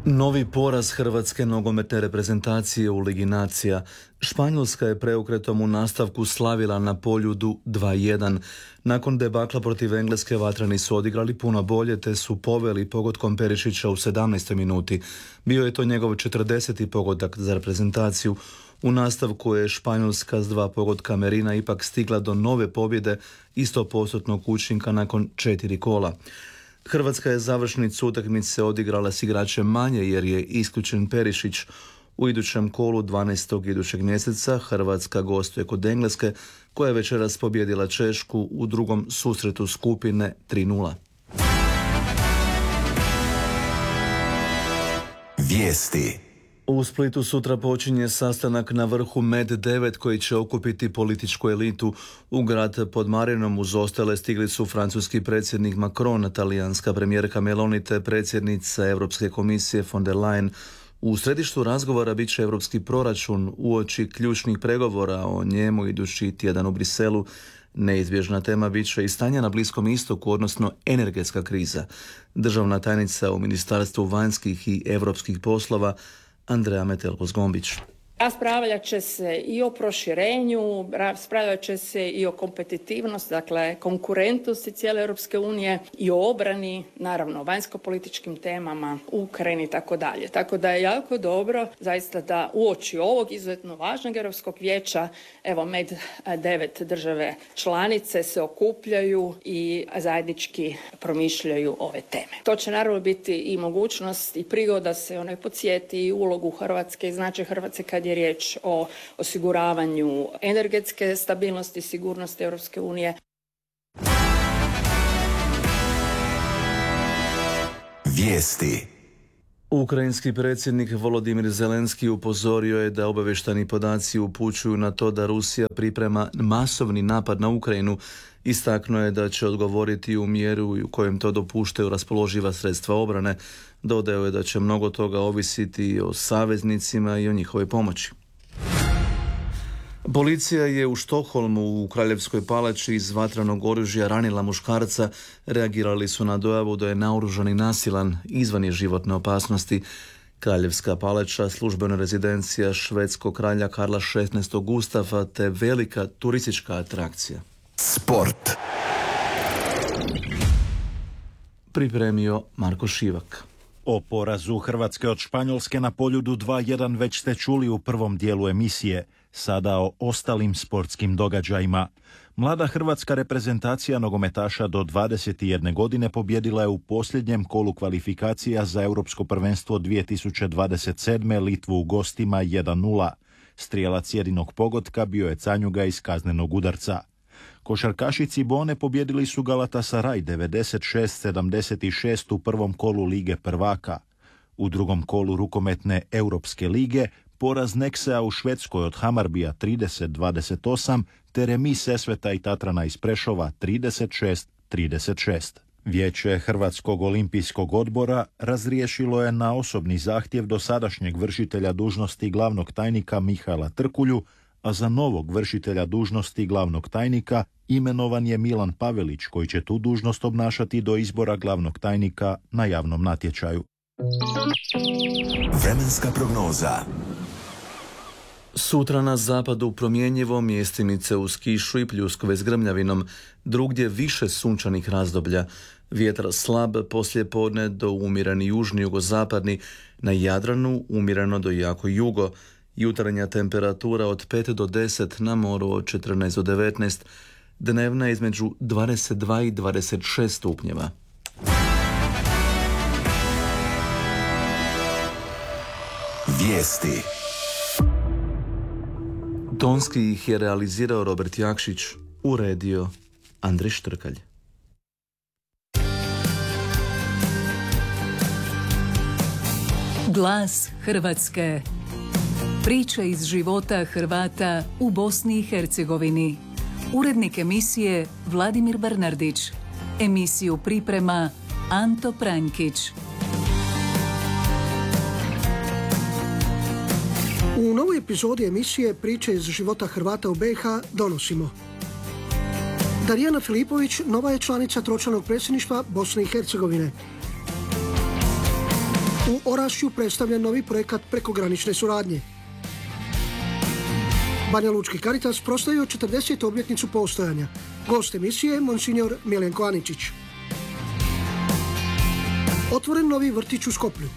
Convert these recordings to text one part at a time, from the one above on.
Novi poraz hrvatske nogometne reprezentacije u Ligi nacija. Španjolska je preokretom u nastavku slavila na Poljudu 2:1. Nakon debakla protiv Engleske vatreni su odigrali puno bolje te su poveli pogodkom Perišića u 17. minuti. Bio je to njegov 40. pogodak za reprezentaciju. U nastavku je Španjolska s 2 pogotka Merina ipak stigla do nove pobjede i 100% učinka nakon 4 kola. Hrvatska je završnicu utakmice odigrala s igračem manje jer je isključen Perišić. U idućem kolu 12. idućeg mjeseca Hrvatska gostuje kod Engleske koja je večeras pobijedila Češku u drugom susretu skupine 3:0. Vijesti. U Splitu sutra počinje sastanak na vrhu Med-9 koji će okupiti političku elitu. U grad pod Marinom uz ostale stigli su francuski predsjednik Macron, talijanska premijerka Meloni te predsjednica Europske komisije von der Leyen. U središtu razgovora bit će europski proračun uoči ključnih pregovora o njemu idući tjedan u Briselu. Neizbježna tema bit će i stanje na Bliskom istoku, odnosno energetska kriza. Državna tajnica u Ministarstvu vanjskih i europskih poslova Andreja Metelko-Zgombić. Raspravljat će se i o proširenju, raspravljat će se i o kompetitivnosti, dakle konkurentnosti cijele Europske unije i o obrani, naravno o vanjsko-političkim temama, Ukrajini i tako dalje. Tako da je jako dobro zaista da uoči ovog izuzetno važnog Europskog vijeća, evo Med-9 države članice se okupljaju i zajednički promišljaju ove teme. To će naravno biti i mogućnost i prigoda se onaj podsjeti i ulogu Hrvatske i značaj Hrvatske kad je riječ o osiguravanju energetske stabilnosti i sigurnosti Europske unije. Vijesti. Ukrajinski predsjednik Volodimir Zelenski upozorio je da obavještajni podaci upućuju na to da Rusija priprema masovni napad na Ukrajinu. Istaknuo je da će odgovoriti u mjeru u kojem to dopuštaju raspoloživa sredstva obrane. Dodao je da će mnogo toga ovisiti o saveznicima i o njihovoj pomoći. Policija je u Štokholmu u Kraljevskoj palači iz vatrenog oružja ranila muškarca. Reagirali su na dojavu da je naoružan i nasilan, izvan je životne opasnosti. Kraljevska palača, službena rezidencija švedskog kralja Karla XVI. Gustava te velika turistička atrakcija. Sport. Pripremio Marko Šivak. O porazu Hrvatske od Španjolske na Poljudu 2:1 već ste čuli u prvom dijelu emisije. Sada o ostalim sportskim događajima. Mlada hrvatska reprezentacija nogometaša do 21 godine pobjedila je u posljednjem kolu kvalifikacija za Europsko prvenstvo 2027. Litvu u gostima 1:0. Strijelac jedinog pogotka bio je Canjuga iz kaznenog udarca. Košarkašici Bone pobjedili su Galatasaray 96-76 u prvom kolu Lige prvaka. U drugom kolu rukometne Europske lige poraz Neksea u Švedskoj od Hamarbija 30-28 te remis Sesveta i Tatrana iz Prešova 36-36. Vijeće Hrvatskog olimpijskog odbora razriješilo je na osobni zahtjev dosadašnjeg vršitelja dužnosti glavnog tajnika Mihaela Trkulju, a za novog vršitelja dužnosti glavnog tajnika imenovan je Milan Pavelić, koji će tu dužnost obnašati do izbora glavnog tajnika na javnom natječaju. Vremenska prognoza. Sutra na zapadu promjenjivo, mjestimice uz kišu i pljuskove s grmljavinom, drugdje više sunčanih razdoblja. Vjetar slab, poslijepodne do umjereni južni jugozapadni, na Jadranu umjereno do jako jugo. Jutarnja temperatura od 5 do 10, na moru od 14 do 19, dnevna između 22 i 26 stupnjeva. Vijesti. Tonski ih je realizirao Robert Jakšić, uredio Andrej Štrkalj. Glas Hrvatske. Priče iz života Hrvata u Bosni i Hercegovini. Urednik emisije Vladimir Bernardić. Emisiju priprema Anto Prankić. U novoj epizodi emisije Priče iz života Hrvata u BiH donosimo: Darijana Filipović nova je članica tročlanog predsjedništva Bosne i Hercegovine. U Orašju predstavlja novi projekat prekogranične suradnje. Banja Lučki Caritas proslavio 40. obljetnicu postojanja. Gost emisije monsignor Miljenko Aničić. Otvoren novi vrtić u Skoplju.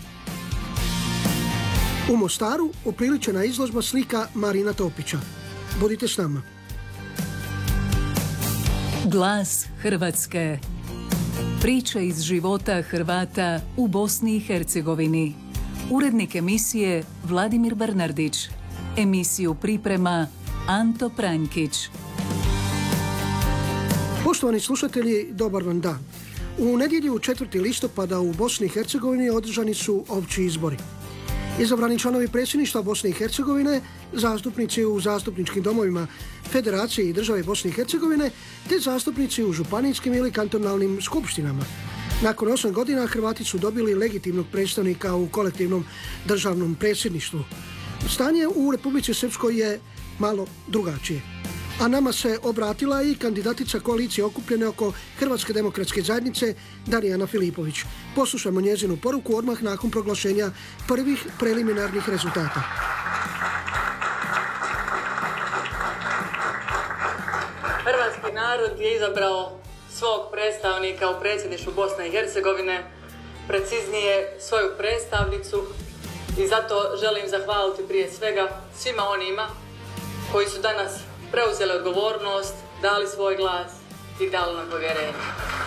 U Mostaru upriličena izložba slika Marina Topića. Budite s nama. Glas Hrvatske. Priče iz života Hrvata u Bosni i Hercegovini. Urednik emisije Vladimir Bernardić. Emisiju priprema Anto Pranjkić. Poštovani slušatelji, dobar vam dan. U nedjelju 4. listopada u Bosni i Hercegovini održani su opći izbori. Izabrani članovi predsjedništva Bosne i Hercegovine, zastupnici u zastupničkim domovima Federacije i države Bosne i Hercegovine, te zastupnici u županijskim ili kantonalnim skupštinama. Nakon 8 godina Hrvati su dobili legitimnog predstavnika u kolektivnom državnom predsjedništvu. Stanje u Republici Srpskoj je malo drugačije. A nama se obratila i kandidatica koalicije okupljene oko Hrvatske demokratske zajednice Darijana Filipović. Poslušajmo njezinu poruku odmah nakon proglašenja prvih preliminarnih rezultata. Hrvatski narod je izabrao svog predstavnika u predsjedništvu Bosne i Hercegovine, preciznije svoju predstavnicu, i zato želim zahvaliti prije svega svima onima koji su danas preuzeli odgovornost, dali svoj glas i dali nam povjerenje.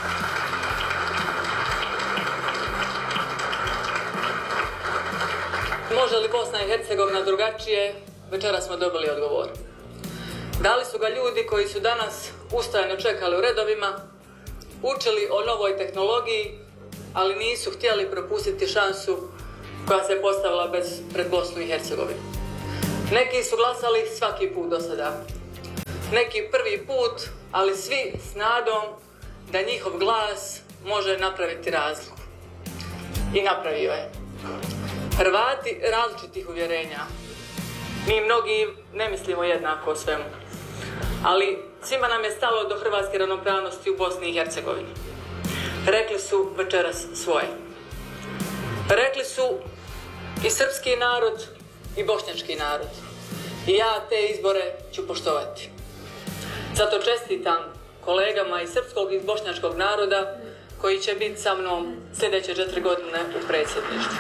Može li Bosna i Hercegovina drugačije? Večeras smo dobili odgovor. Dali su ga ljudi koji su danas ustajano čekali u redovima, učili o novoj tehnologiji, ali nisu htjeli propustiti šansu koja se postavila pred Bosnu i Hercegovinu. Neki su glasali svaki put do sada. Neki prvi put, ali svi s nadom da njihov glas može napraviti razliku. I napravio je. Hrvati različitih uvjerenja. Mi mnogi ne mislimo jednako o svemu. Ali svima nam je stalo do hrvatske ravnopravnosti u Bosni i Hercegovini. Rekli su večeras svoje. Rekli su i srpski narod i bošnjački narod. I ja te izbore ću poštovati. Zato čestitam kolegama iz srpskog i bošnjačkog naroda koji će biti sa mnom sljedeće 4 godine u predsjedništvu.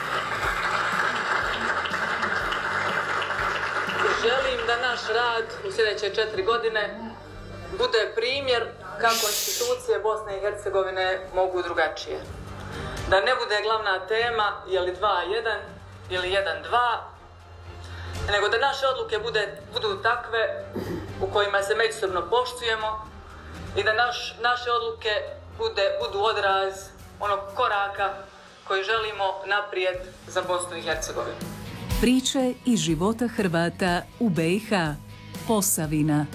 Želim da naš rad u sljedeće 4 godine bude primjer kako institucije Bosne i Hercegovine mogu drugačije. Da ne bude glavna tema je li 2-1 ili 1-2, nego da naše odluke budu takve u kojima se međusobno poštujemo i da naše odluke budu odraz onog koraka koji želimo naprijed za Bosnu i Hercegovinu. Priče iz života Hrvata u BiH. Posavina.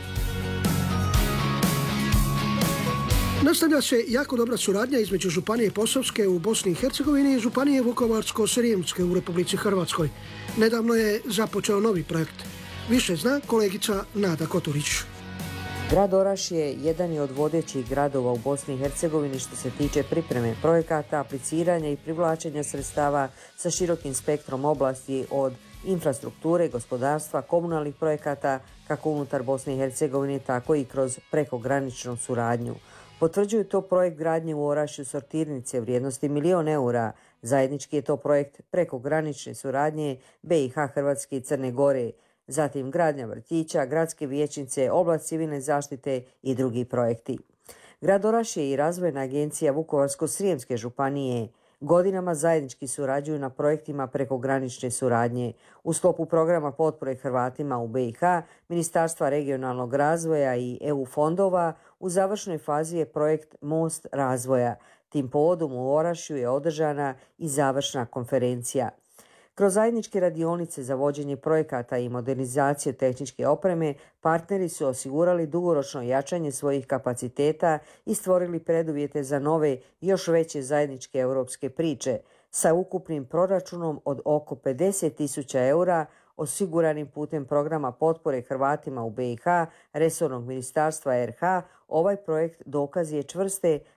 Nastavlja se jako dobra suradnja između Županije Posavske u Bosni i Hercegovini i Županije Vukovarsko-srijemske u Republici Hrvatskoj. Nedavno je započeo novi projekt. Više zna kolegica Nada Koturić. Grad Orašje jedan je od vodećih gradova u Bosni i Hercegovini što se tiče pripreme projekata, apliciranja i privlačenja sredstava sa širokim spektrom oblasti od infrastrukture, gospodarstva, komunalnih projekata, kako unutar Bosne i Hercegovine, tako i kroz prekograničnu suradnju. Potvrđuju to projekt gradnje u Orašju sortirnice vrijednosti 1 milion eura. Zajednički je to projekt prekogranične suradnje BiH, Hrvatske i Crne Gore. Zatim gradnja vrtića, gradske vijećnice, oblast civilne zaštite i drugi projekti. Grad Orašje i Razvojna agencija Vukovarsko-srijemske županije godinama zajednički surađuju na projektima prekogranične suradnje. U sklopu programa potpore Hrvatima u BiH, Ministarstva regionalnog razvoja i EU fondova, u završnoj fazi je projekt Most razvoja. Tim povodom u Orašju je održana i završna konferencija. Kroz zajedničke radionice za vođenje projekata i modernizacije tehničke opreme, partneri su osigurali dugoročno jačanje svojih kapaciteta i stvorili preduvjete za nove, još veće zajedničke europske priče, sa ukupnim proračunom od oko 50.000 eura osiguranim putem programa potpore Hrvatima u BiH, resornog ministarstva RH. Ovaj projekt dokaz je čvrste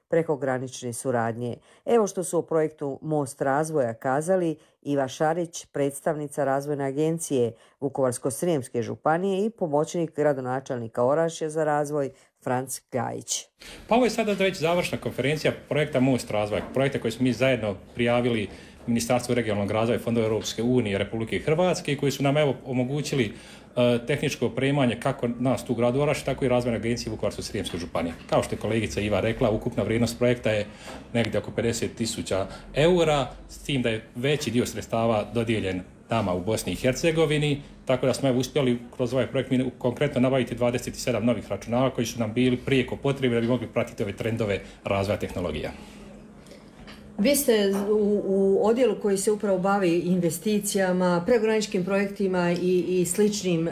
prekogranične suradnje. Evo što su o projektu Most razvoja kazali Iva Šarić, predstavnica Razvojne agencije Vukovarsko-srijemske županije i pomoćnik gradonačelnika Orašja za razvoj Franc Gajić. Pa ovo je sada već završna konferencija projekta Most razvoja, projekta koji smo mi zajedno prijavili Ministarstvu regionalnog razvoja i fondova Europske unije Republike Hrvatske, koji su nam omogućili tehničko opremanje kako nas tu u gradu Orašju, tako i Razvojne agencije Vukovarsko-srijemske županije. Kao što je kolegica Iva rekla, ukupna vrijednost projekta je negdje oko 50.000 eura, s tim da je veći dio sredstava dodijeljen nama u Bosni i Hercegovini, tako da smo uspjeli kroz ovaj projekt konkretno nabaviti 27 novih računala koji su nam bili prijeko potrebni da bi mogli pratiti ove trendove razvoja tehnologija. Vi ste u odjelu koji se upravo bavi investicijama, prekograničnim projektima i sličnim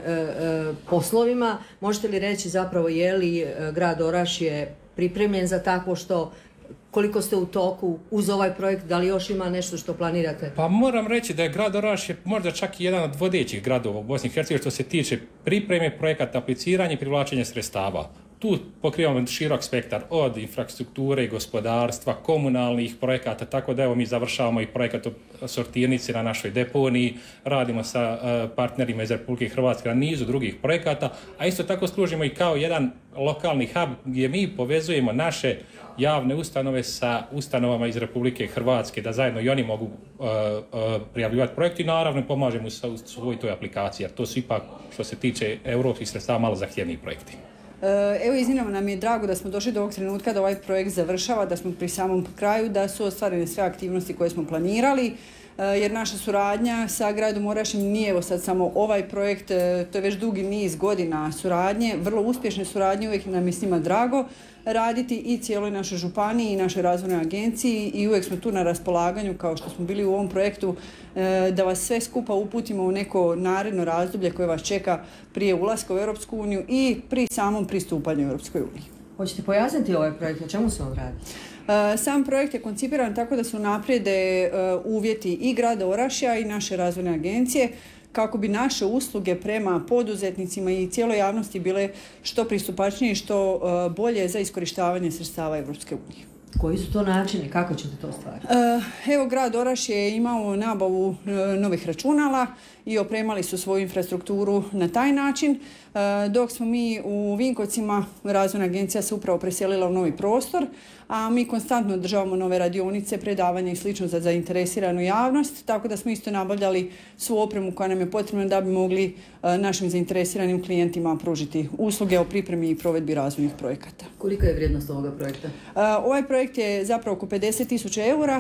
poslovima. Možete li reći zapravo je li grad Orašje pripremljen za takvo što, koliko ste u toku uz ovaj projekt, da li još ima nešto što planirate? Pa moram reći da je grad Orašje možda čak i jedan od vodećih gradova u Bosni i Hercegovini što se tiče pripreme projekata, apliciranja i privlačenja sredstava. Tu pokrivamo širok spektar od infrastrukture, gospodarstva, komunalnih projekata, tako da mi završavamo i projekat sortirnice na našoj deponiji, radimo sa partnerima iz Republike Hrvatske na nizu drugih projekata, a isto tako služimo i kao jedan lokalni hub gdje mi povezujemo naše javne ustanove sa ustanovama iz Republike Hrvatske, da zajedno i oni mogu prijavljivati projekti i naravno pomažemo u svoj toj aplikaciji, jer to su ipak što se tiče europskih sredstava malo zahtjevniji projekti. Evo, iznimno nam je drago da smo došli do ovog trenutka da ovaj projekt završava, da smo pri samom kraju, da su ostvarene sve aktivnosti koje smo planirali, jer naša suradnja sa gradom Orašjem nije evo sad samo ovaj projekt, to je već dugi niz godina suradnje, vrlo uspješne suradnje, uvijek nam je s njima drago raditi i cijeloj našoj županiji i našoj razvojnoj agenciji i uvijek smo tu na raspolaganju kao što smo bili u ovom projektu da vas sve skupa uputimo u neko naredno razdoblje koje vas čeka prije ulaska u Europsku uniju i pri samom pristupanju Europskoj uniji. Hoćete pojasniti ovaj projekt, o čemu se on radi? Sam projekt je koncipiran tako da su naprijede uvjeti i grada Orašja i naše razvojne agencije kako bi naše usluge prema poduzetnicima i cijeloj javnosti bile što pristupačnije i što bolje za iskorištavanje sredstava Europske unije. Koji su to načini? Kako ćete to ostvariti? Evo, grad Orašje je imao nabavu novih računala i opremali su svoju infrastrukturu na taj način, dok smo mi u Vinkovcima, razvojna agencija se upravo preselila u novi prostor, a mi konstantno održavamo nove radionice, predavanja i slično za zainteresiranu javnost, tako da smo isto nabavljali svu opremu koja nam je potrebna da bi mogli našim zainteresiranim klijentima pružiti usluge o pripremi i provedbi razvojnih projekata. Kolika je vrijednost ovoga projekta? Ovaj projekt je zapravo oko 50.000 eura,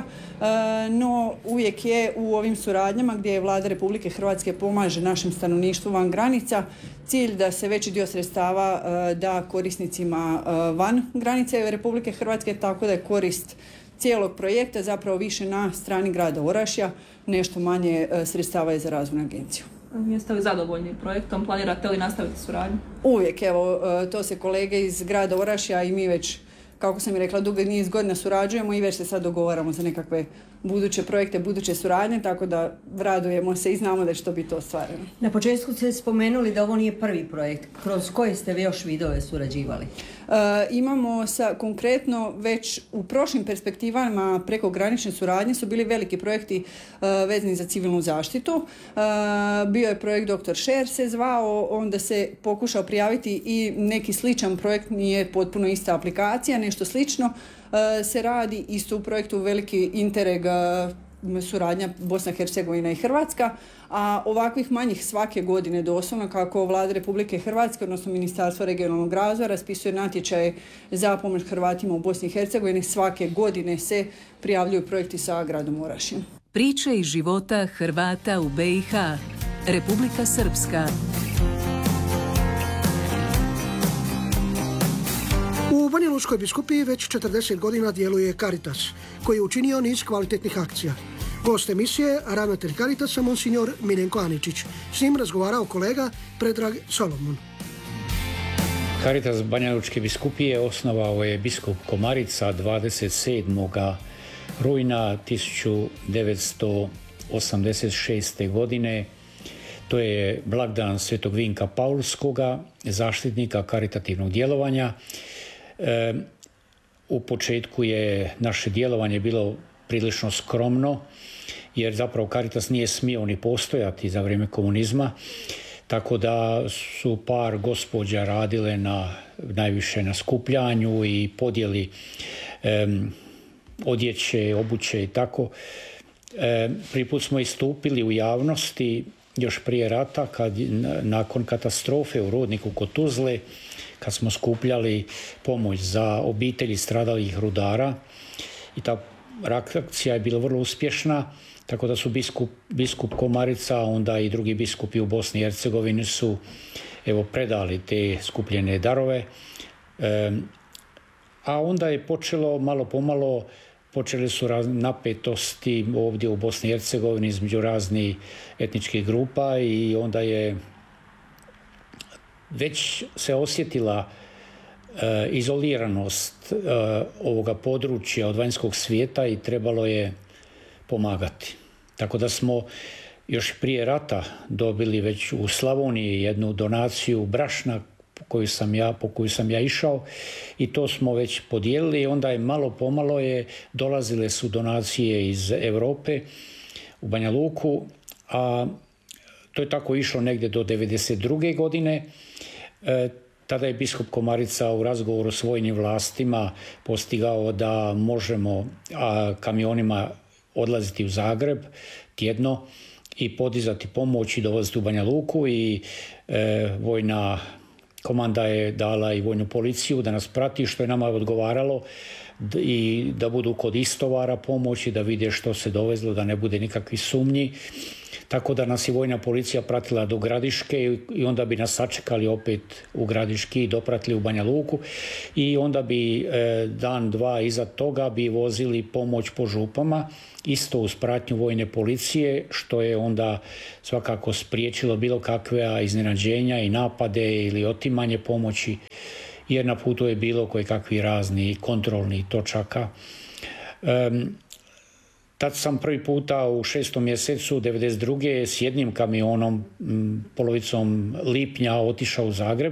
no uvijek je u ovim suradnjama gdje je Vlada Republike Hrvatske pomaže našem stanovništvu van granica, cilj da se veći dio sredstava da korisnicima van granice Republike Hrvatske, tako da je korist cijelog projekta zapravo više na strani grada Orašja, nešto manje sredstava je za razvojnu agenciju. Jeste li zadovoljni projektom? Planirate li nastaviti suradnju? Uvijek, evo, to se kolege iz grada Orašja i mi već, kako sam i rekla, dugo niz godina surađujemo i već se sad dogovaramo za nekakve buduće projekte, buduće suradnje, tako da radujemo se i znamo da će to biti ostvareno. Na početku ste spomenuli da ovo nije prvi projekt. Kroz koje ste vi još vidove surađivali? Imamo konkretno već u prošlim perspektivama prekogranične suradnje su bili veliki projekti vezani za civilnu zaštitu. Bio je projekt Dr. Šer se zvao, onda se pokušao prijaviti i neki sličan projekt, nije potpuno ista aplikacija, nešto slično se radi isto u projektu veliki Interreg suradnja Bosna, Hercegovina i Hrvatska, a ovakvih manjih svake godine doslovno kako Vlada Republike Hrvatske, odnosno Ministarstvo regionalnog razvoja raspisuje natječaje za pomoć Hrvatima u Bosni i Hercegovini, svake godine se prijavljuju projekti sa gradom Orašjem. Priče iz života Hrvata u BiH. Republika Srpska. U Banja Lučkoj biskupiji već 40 godina djeluje Caritas, koji je učinio niz kvalitetnih akcija. Gost emisije, ravnatelj Caritasa, monsignor Miljenko Aničić. S njim razgovarao kolega Predrag Solomon. Caritas Banja Lučke biskupije osnovao je biskup Komarica 27. rujna 1986. godine. To je blagdan Svetog Vinka Paulskoga, zaštitnika karitativnog djelovanja. U početku je naše djelovanje bilo prilično skromno, jer zapravo Caritas nije smio ni postojati za vrijeme komunizma, tako da su par gospođa radile najviše na skupljanju i podjeli odjeće, obuće i tako. Prvi put smo istupili u javnosti još prije rata, nakon katastrofe u Rudniku kod Tuzle, kad smo skupljali pomoć za obitelji stradalih rudara i ta reakcija je bila vrlo uspješna, tako da su biskup Komarica, onda i drugi biskupi u Bosni i Hercegovini su predali te skupljene darove. A onda je počelo malo pomalo, počele su napetosti ovdje u Bosni i Hercegovini između raznih etničkih grupa i onda je već se osjetila izoliranost ovoga područja od vanjskog svijeta i trebalo je pomagati. Tako da smo još prije rata dobili već u Slavoniji jednu donaciju brašna po koju sam ja išao i to smo već podijelili i onda je malo pomalo dolazile su donacije iz Europe u Banja Luku, a to je tako išlo negdje do 1992. godine. Tada je biskup Komarica u razgovoru s vojnim vlastima postigao da možemo kamionima odlaziti u Zagreb tjedno i podizati pomoć i dovoziti u Banja Luku i vojna komanda je dala i vojnu policiju da nas prati, što je nama odgovaralo, i da budu kod istovara pomoći, da vide što se dovezlo, da ne bude nikakvih sumnji. Tako da nas i vojna policija pratila do Gradiške i onda bi nas sačekali opet u Gradiški i dopratili u Banja Luku i onda bi dan, dva iza toga bi vozili pomoć po župama, isto uz pratnju vojne policije, što je onda svakako spriječilo bilo kakve iznenađenja i napade ili otimanje pomoći, jer na putu je bilo kojekakvi razni kontrolni točaka. Tad sam prvi puta u 6. mjesecu 1992. s jednim kamionom polovicom lipnja otišao u Zagreb,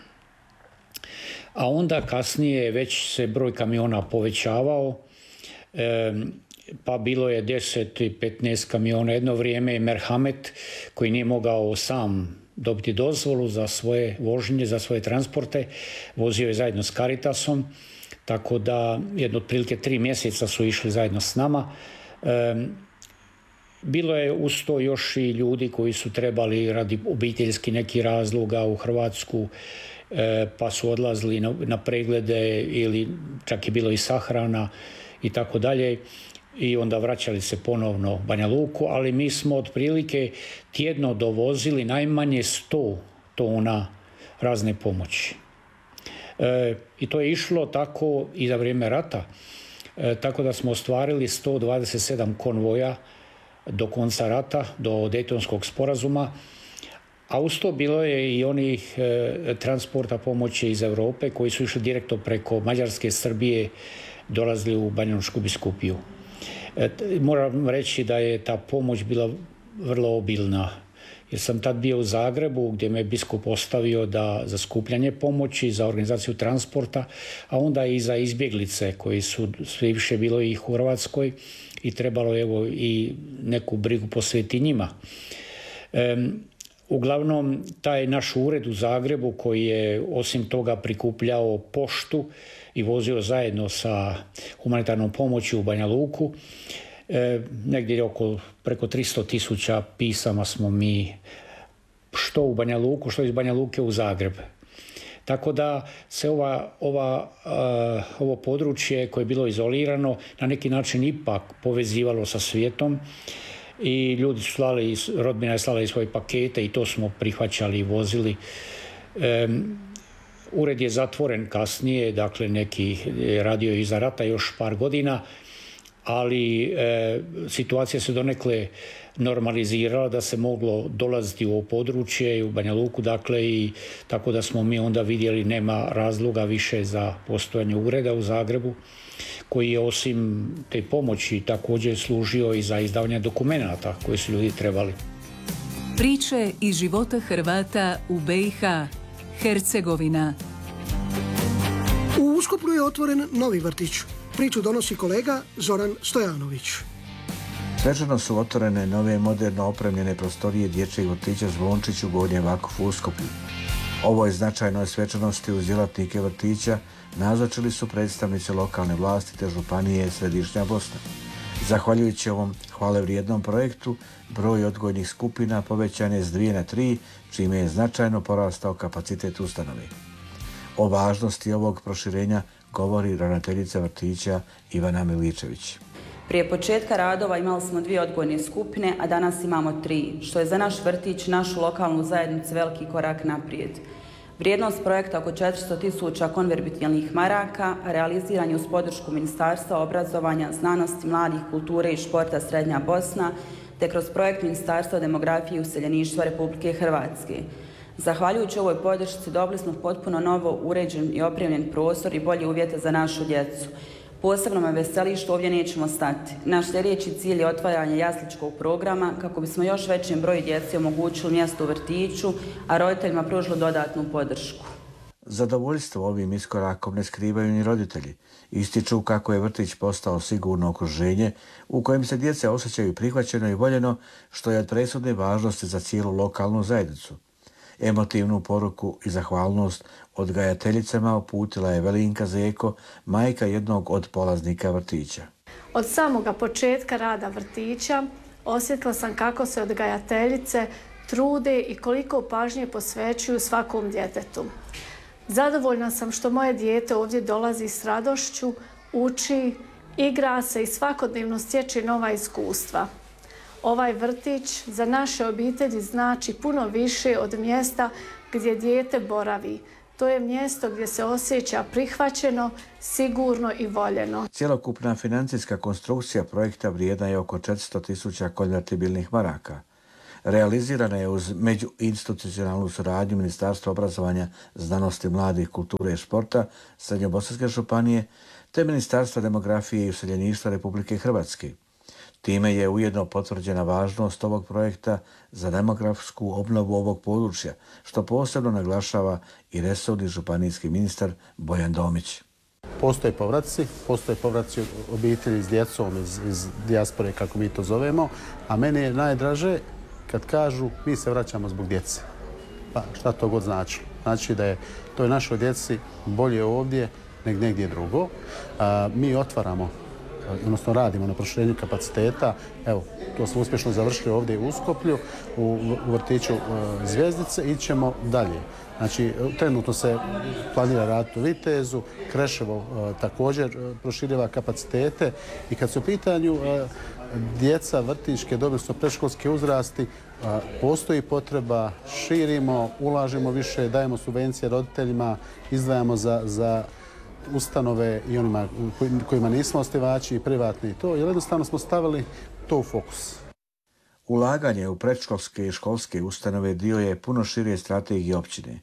a onda kasnije već se broj kamiona povećavao, pa bilo je 10 i 15 kamiona. Jedno vrijeme je Merhamet, koji nije mogao sam dobiti dozvolu za svoje vožnje, za svoje transporte, vozio je zajedno s Caritasom, tako da jedno otprilike 3 mjeseca su išli zajedno s nama. Bilo je uz to još i ljudi koji su trebali radi obiteljskih nekih razloga u Hrvatsku, pa su odlazili na preglede ili čak je bilo i sahrana i tako dalje, i onda vraćali se ponovno u Banja Luku, ali mi smo otprilike tjedno dovozili najmanje 100 tona razne pomoći. I to je išlo tako i za vrijeme rata. Tako da smo ostvarili 127 konvoja do konca rata, do Dejtonskog sporazuma, a uz to bilo je i onih transporta pomoći iz Europe koji su išli direktno preko Mađarske, Srbije, dolazili u Banjalučku biskupiju. Moram reći da je ta pomoć bila vrlo obilna, jer sam tad bio u Zagrebu gdje me biskup ostavio za skupljanje pomoći, za organizaciju transporta, a onda i za izbjeglice koji su sve više bilo i u Hrvatskoj i trebalo i neku brigu posvetiti njima. Uglavnom, taj naš ured u Zagrebu koji je osim toga prikupljao poštu i vozio zajedno sa humanitarnom pomoći u Banja Luku, negdje preko 300.000 pisama smo mi što u Banja Luku, što iz Banja Luke u Zagreb. Tako da se ovo područje koje je bilo izolirano na neki način ipak povezivalo sa svijetom i ljudi su slali, rodbina je slala i svoje pakete i to smo prihvaćali i vozili. Ured je zatvoren kasnije, dakle neki je radio iza rata još par godina, ali situacija se donekle normalizirala da se moglo dolaziti u ovo područje i u Banja Luku, dakle, i tako da smo mi onda vidjeli nema razloga više za postojanje ureda u Zagrebu, koji je osim te pomoći također služio i za izdavanje dokumenata koje su ljudi trebali. Priče iz života Hrvata u BiH, Hercegovina. U Uskoplju je otvoren novi vrtić. Priču donosi kolega Zoran Stojanović. Svečano su otvorene nove moderno opremljene prostorije dječjeg vrtića Zvončić u Gornjem Vakufu u Uskoplju. Ovoj značajnoj svečanosti uz djelatnike vrtića nazočili su predstavnici lokalne vlasti te županije Središnja Bosna. Zahvaljujući ovom hvalevrijednom projektu, broj odgojnih skupina povećan je s 2 na 3, čime je značajno porastao kapacitet ustanove. O važnosti ovog proširenja govori ravnateljica vrtića Ivana Miličević. Prije početka radova imali smo 2 odgojne skupine, a danas imamo 3, što je za naš vrtić, našu lokalnu zajednicu veliki korak naprijed. Vrijednost projekta oko 400.000 konvertibilnih maraka realiziran je uz podršku Ministarstva obrazovanja, znanosti, mladih, kulture i športa Srednja Bosna, te kroz projekt Ministarstva demografije i useljeništva Republike Hrvatske. Zahvaljujući ovoj podršci dobili smo potpuno novo uređen i opremljen prostor i bolje uvjete za našu djecu. Posebno me veseli što ovdje nećemo stati. Naš sljedeći cilj je otvaranje jasličkog programa kako bismo još većem broju djece omogućili mjesto u vrtiću, a roditeljima pružili dodatnu podršku. Zadovoljstvo ovim iskorakom ne skrivaju ni roditelji. Ističu kako je vrtić postao sigurno okruženje u kojem se djeca osjećaju prihvaćeno i voljeno, što je od presudne važnosti za cijelu lokalnu zajednicu. Emotivnu poruku i zahvalnost odgajateljicama uputila je Velinka Zeko, majka jednog od polaznika vrtića. Od samoga početka rada vrtića osjetila sam kako se odgajateljice trude i koliko pažnje posvećuju svakom djetetu. Zadovoljna sam što moje dijete ovdje dolazi s radošću, uči, igra se i svakodnevno stječe nova iskustva. Ovaj vrtić za naše obitelji znači puno više od mjesta gdje dijete boravi. To je mjesto gdje se osjeća prihvaćeno, sigurno i voljeno. Cjelokupna financijska konstrukcija projekta vrijedna je oko 400.000 konvertibilnih maraka. Realizirana je uz međuinstitucionalnu suradnju Ministarstva obrazovanja, znanosti, mladih, kulture i športa Srednjobosanske županije te Ministarstva demografije i useljeništva Republike Hrvatske. Time je ujedno potvrđena važnost ovog projekta za demografsku obnovu ovog područja, što posebno naglašava i resorni županijski ministar Bojan Domić. Postoje povratci obitelji s djecom iz dijaspore, kako mi to zovemo, a meni je najdraže kad kažu mi se vraćamo zbog djece. Pa šta to god znači? Znači da je toj našoj djeci bolje ovdje nego negdje drugo. Mi otvaramo, odnosno radimo na proširenju kapaciteta. Evo, to smo uspješno završili ovdje u Uskoplju, u vrtiću Zvjezdice, i ćemo dalje. Znači, trenutno se planira raditi u Vitezu, Kreševo također proširiva kapacitete, i kad su u pitanju djeca vrtićke, odnosno predškolske uzrasti, postoji potreba, širimo, ulažemo više, dajemo subvencije roditeljima, izdvajamo za ustanove i onima kojima nismo osnivači, i privatni, i to, jer jednostavno smo stavili to u fokus. Ulaganje u predškolske i školske ustanove dio je puno šire strategije općine.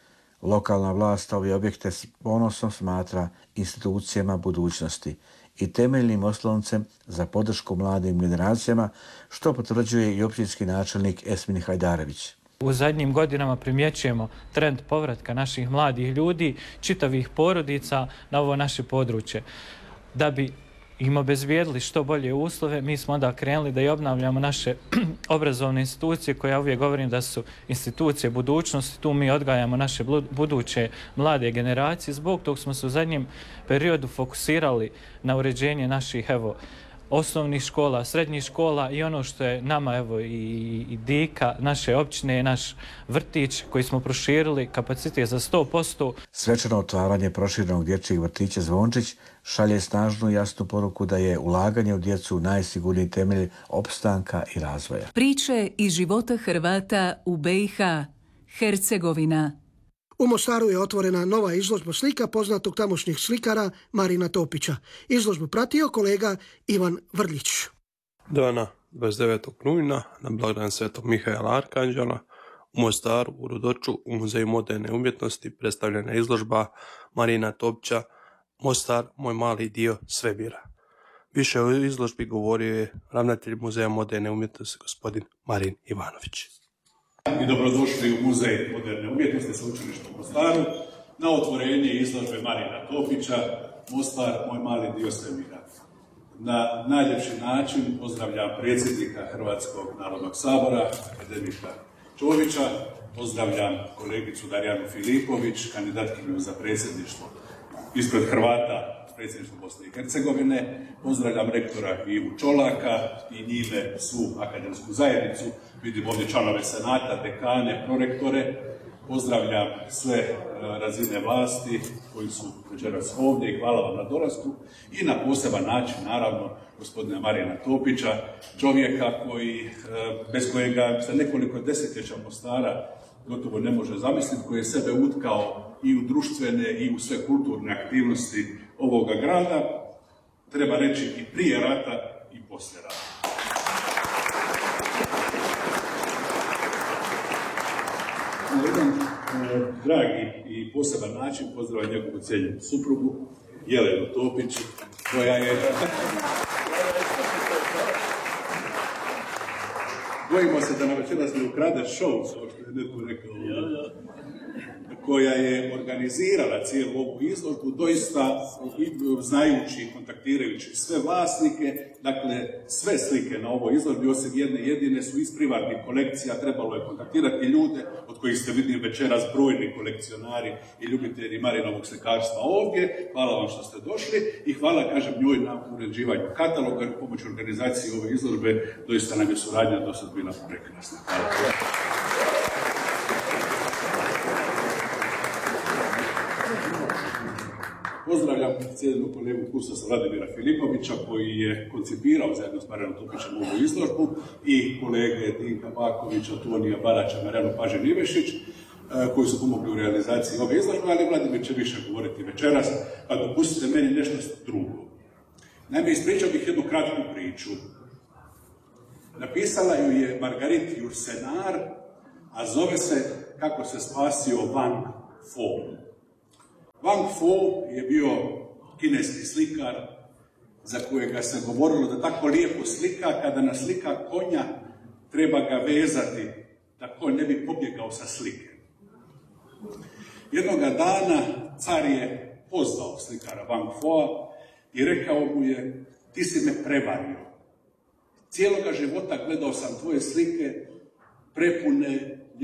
Lokalna vlast ove objekte s ponosom smatra institucijama budućnosti i temeljnim osloncem za podršku mladim generacijama, što potvrđuje i općinski načelnik Esmin Hajdarević. U zadnjim godinama primjećujemo trend povratka naših mladih ljudi, čitavih porodica na ovo naše područje. Da bi im obezbijedili što bolje uslove, mi smo onda krenuli da i obnavljamo naše obrazovne institucije, koje ja uvijek govorim da su institucije budućnosti. Tu mi odgajamo naše buduće mlade generacije. Zbog tog smo se u zadnjem periodu fokusirali na uređenje naših osnovnih škola, srednjih škola, i ono što je nama i dika naše općine, naš vrtić koji smo proširili kapacitet za 100%. Svečano otvaranje proširenog dječjeg vrtića Zvončić šalje snažnu i jasnu poruku da je ulaganje u djecu najsigurniji temelj opstanka i razvoja. Priče iz života Hrvata u BiH, Hercegovina. U Mostaru je otvorena nova izložba slika poznatog tamošnjeg slikara Marina Topića. Izložbu pratio kolega Ivan Vrlić. Dana 29. rujna na blagdan Svetog Mihaela Arkanđela u Mostaru u Rudoču u Muzeju moderne umjetnosti predstavljena izložba Marina Topića Mostar, moj mali dio svemira. Više o izložbi govorio je ravnatelj Muzeja moderne umjetnosti gospodin Marin Ivanović. I dobrodošli u Muzej moderne umjetnosti Sveučilišta u Mostaru. na otvorenje izložbe Marina Topića, Mostar, moj mali dio svemira. Na najljepši način pozdravljam predsjednika Hrvatskog narodnog sabora, akademika Čovića, pozdravljam kolegicu Darijanu Filipović, kandidatkinju za predsjedništvo ispred Hrvata predsjedništvo Bosne i Hercegovine, pozdravljam rektora Ivu Čolaka i njime svu akademsku zajednicu, vidim ovdje članove senata, dekane, prorektore, pozdravljam sve razine vlasti koji su večeras ovdje i hvala vam na dolasku i na poseban način, naravno, gospodina Marina Topića, čovjeka bez kojega se nekoliko desetljeća Mostara gotovo ne može zamisliti, koji je sebe utkao i u društvene i u sve kulturne aktivnosti ovoga grada, treba reći i prije rata i poslije rata. Na jedan dragi i poseban način pozdravljam njegovu cijenjenu suprugu, Jelenu Topić, koja je... Bojimo se da nam večeras ne ukrade show, kao što je netko rekao, koja je organizirala cijelu ovu izložbu, doista znajući, kontaktirajući sve vlasnike, dakle sve slike na ovoj izložbi, osim jedne jedine, su iz privatnih kolekcija, trebalo je kontaktirati ljude, od kojih ste vidjeli večeras brojni kolekcionari i ljubitelji Marinovog slikarstva ovdje. Hvala vam što ste došli i hvala, kažem, njoj na uređivanju kataloga i pomoć organizaciji ove izložbe, doista nam je suradnja do sad bila prekrasna. Hvala. Pozdravljam cijenjenog kolegu Kusasa Vladimira Filipovića, koji je koncipirao zajedno s Marijanom Topićem ovu izložbu, i kolege Dinka Bakovića, Tonija Baraća, Marijanu Pažin-Ivešić, koji su pomogli u realizaciji ove izložbe, ali Vladimir će više govoriti večeras, pa dopustite meni nešto drugo. Naime, ispričao bih jednu kratku priču. Napisala ju je Marguerite Yourcenar, a zove se Kako se spasio Wang Fo. Wang Fo je bio kineski slikar za kojega se govorilo da tako lijepo slika, kada naslika konja treba ga vezati da konj ne bi pobjegao sa slike. Jednoga dana car je pozvao slikara Wang Foa i rekao mu je: ti si me prevario. Cijeloga života gledao sam tvoje slike prepune